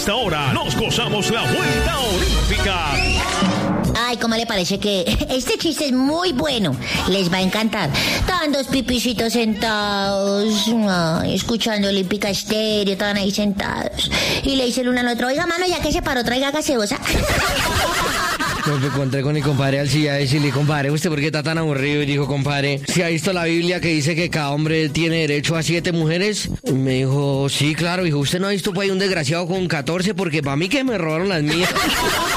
esta hora nos gozamos la vuelta olímpica. Ay, ¿cómo le parece que este chiste es muy bueno? Les va a encantar. Estaban dos pipicitos sentados, escuchando Olímpica Estéreo, estaban ahí sentados. Y le dice el uno al otro, oiga, mano, ya que se paró, traiga gaseosa. Me encontré con mi compadre Alcía y decirle, compadre, ¿usted por qué está tan aburrido? Y dijo, compadre, ¿sí ha visto la Biblia que dice que cada hombre tiene derecho a 7 mujeres? Y me dijo, sí, claro. Dijo, ¿usted no ha visto pues un desgraciado con 14? Porque para mí que me robaron las mías.